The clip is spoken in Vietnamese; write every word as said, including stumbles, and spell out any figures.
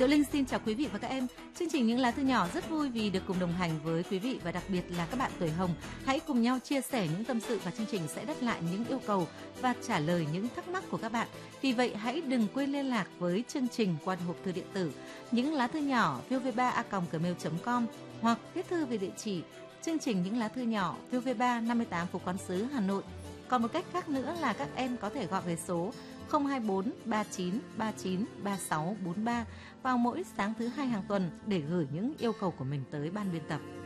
Diệu Linh xin chào quý vị và các em. Chương trình Những Lá Thư Nhỏ rất vui vì được cùng đồng hành với quý vị và đặc biệt là các bạn tuổi hồng. Hãy cùng nhau chia sẻ những tâm sự và chương trình sẽ đáp lại những yêu cầu và trả lời những thắc mắc của các bạn. Vì vậy hãy đừng quên liên lạc với chương trình qua hộp thư điện tử những lá thư nhỏ vê o vê ba a còng gmail chấm com hoặc viết thư về địa chỉ chương trình Những Lá Thư Nhỏ vê o vê ba năm mươi tám Phố Quán Sứ, Hà Nội. Còn một cách khác nữa là các em có thể gọi về số không hai bốn ba chín ba chín ba sáu bốn ba vào mỗi sáng thứ hai hàng tuần để gửi những yêu cầu của mình tới ban biên tập.